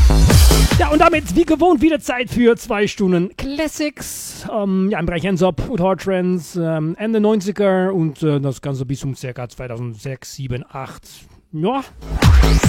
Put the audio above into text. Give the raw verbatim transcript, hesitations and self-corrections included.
Ja, und damit, wie gewohnt, wieder Zeit für zwei Stunden Classics. Ähm, ja, im Bereich Hands-Up und Hard Trends, ähm, Ende neunziger und äh, das Ganze bis um circa zweitausendsechs, sieben, acht. Ja.